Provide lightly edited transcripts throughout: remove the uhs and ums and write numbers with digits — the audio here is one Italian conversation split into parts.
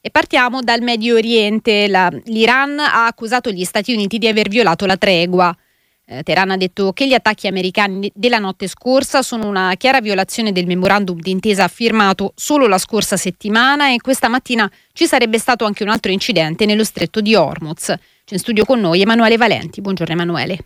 E partiamo dal Medio Oriente. L'Iran ha accusato gli Stati Uniti di aver violato la tregua. Teheran ha detto che gli attacchi americani della notte scorsa sono una chiara violazione del memorandum d'intesa firmato solo la scorsa settimana, e questa mattina ci sarebbe stato anche un altro incidente nello stretto di Hormuz. C'è in studio con noi Emanuele Valenti. Buongiorno Emanuele.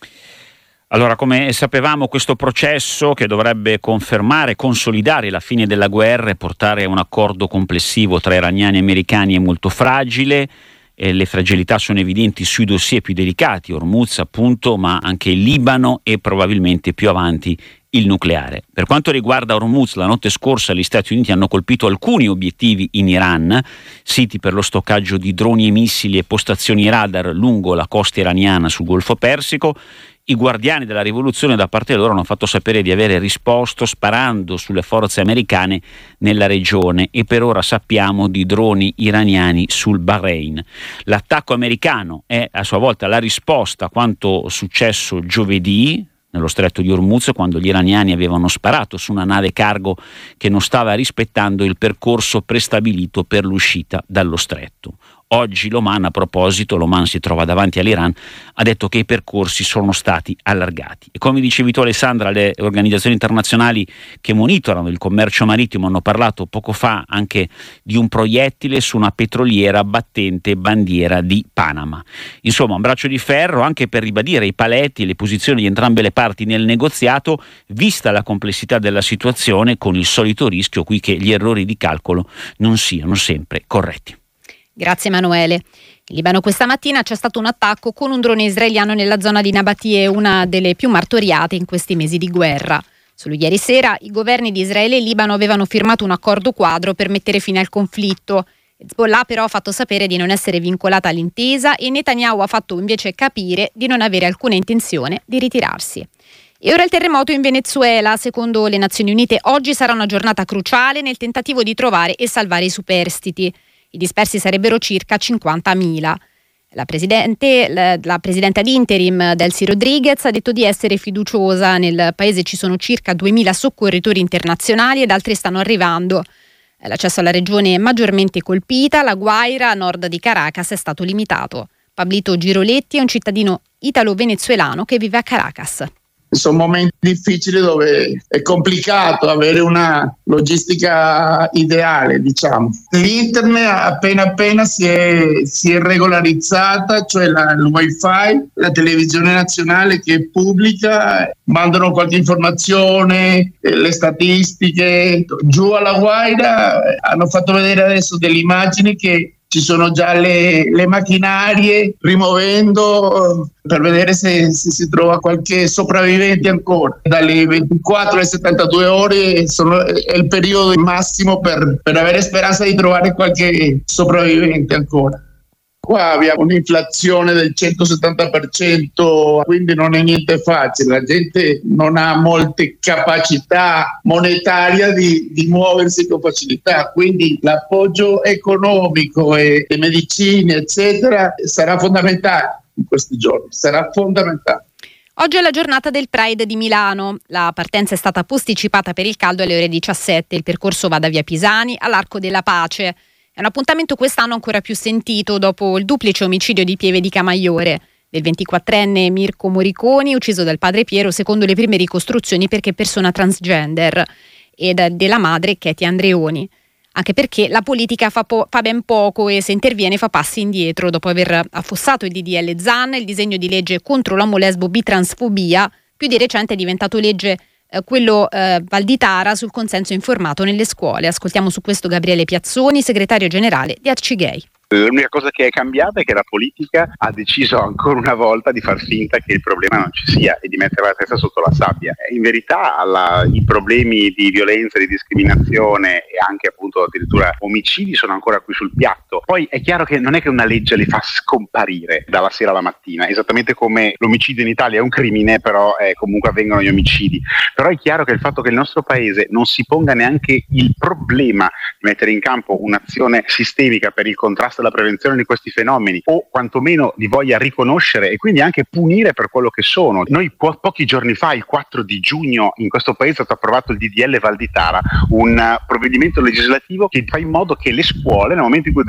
Allora, come sapevamo, questo processo che dovrebbe confermare, consolidare la fine della guerra e portare a un accordo complessivo tra iraniani e americani è molto fragile. Le fragilità sono evidenti sui dossier più delicati, Hormuz appunto, ma anche il Libano e probabilmente più avanti il nucleare. Per quanto riguarda Hormuz, la notte scorsa gli Stati Uniti hanno colpito alcuni obiettivi in Iran, siti per lo stoccaggio di droni e missili e postazioni radar lungo la costa iraniana sul Golfo Persico. I guardiani della rivoluzione da parte loro hanno fatto sapere di avere risposto sparando sulle forze americane nella regione, e per ora sappiamo di droni iraniani sul Bahrain. L'attacco americano è a sua volta la risposta a quanto successo giovedì nello stretto di Hormuz, quando gli iraniani avevano sparato su una nave cargo che non stava rispettando il percorso prestabilito per l'uscita dallo stretto. Oggi l'Oman, a proposito, l'Oman si trova davanti all'Iran, ha detto che i percorsi sono stati allargati. E come dicevi tu Alessandra, le organizzazioni internazionali che monitorano il commercio marittimo hanno parlato poco fa anche di un proiettile su una petroliera battente bandiera di Panama. Insomma, un braccio di ferro anche per ribadire i paletti e le posizioni di entrambe le parti nel negoziato, vista la complessità della situazione, con il solito rischio qui che gli errori di calcolo non siano sempre corretti. Grazie Emanuele. In Libano questa mattina c'è stato un attacco con un drone israeliano nella zona di Nabatie, una delle più martoriate in questi mesi di guerra. Solo ieri sera i governi di Israele e Libano avevano firmato un accordo quadro per mettere fine al conflitto. Hezbollah però ha fatto sapere di non essere vincolata all'intesa, e Netanyahu ha fatto invece capire di non avere alcuna intenzione di ritirarsi. E ora il terremoto in Venezuela. Secondo le Nazioni Unite oggi sarà una giornata cruciale nel tentativo di trovare e salvare i superstiti. I dispersi sarebbero circa 50.000. La presidente ad interim Delcy Rodriguez ha detto di essere fiduciosa. Nel paese ci sono circa 2.000 soccorritori internazionali ed altri stanno arrivando. L'accesso alla regione maggiormente colpita, La Guaira, a nord di Caracas, è stato limitato. Pablito Giroletti è un cittadino italo-venezuelano che vive a Caracas. Sono momenti difficili dove è complicato avere una logistica ideale, diciamo. L'internet appena si è regolarizzata, cioè il wifi, la televisione nazionale che è pubblica, mandano qualche informazione, le statistiche. Giù alla Guaira hanno fatto vedere adesso delle immagini che ci sono già le macchinarie rimuovendo per vedere se si trova qualche sopravvivente ancora. Dalle 24 alle 72 ore è il periodo massimo per avere speranza di trovare qualche sopravvivente ancora. Qua abbiamo un'inflazione del 170%, quindi non è niente facile. La gente non ha molte capacità monetarie di muoversi con facilità, quindi l'appoggio economico e le medicine, eccetera, sarà fondamentale in questi giorni, sarà fondamentale. Oggi è la giornata del Pride di Milano. La partenza è stata posticipata per il caldo alle ore 17. Il percorso va da via Pisani all'Arco della Pace. È un appuntamento quest'anno ancora più sentito dopo il duplice omicidio di Pieve di Camaiore, del 24enne Mirko Moriconi, ucciso dal padre Piero secondo le prime ricostruzioni perché persona transgender, e della madre Katie Andreoni. Anche perché la politica fa ben poco e se interviene fa passi indietro, dopo aver affossato il DDL Zan, il disegno di legge contro l'omolesbo bitransfobia. Più di recente è diventato legge quello Valditara sul consenso informato nelle scuole. Ascoltiamo su questo Gabriele Piazzoni, segretario generale di Arcigay. L'unica cosa che è cambiata è che la politica ha deciso ancora una volta di far finta che il problema non ci sia e di mettere la testa sotto la sabbia. In verità i problemi di violenza, di discriminazione e anche appunto addirittura omicidi sono ancora qui sul piatto. Poi è chiaro che non è che una legge li fa scomparire dalla sera alla mattina, esattamente come l'omicidio in Italia è un crimine, però comunque avvengono gli omicidi. Però è chiaro che il fatto che il nostro paese non si ponga neanche il problema di mettere in campo un'azione sistemica per il contrasto e la prevenzione di questi fenomeni, o quantomeno li voglia riconoscere e quindi anche punire per quello che sono. Noi pochi giorni fa, il 4 di giugno, in questo paese è stato approvato il DDL Valditara, un provvedimento legislativo che fa in modo che le scuole, nel momento in cui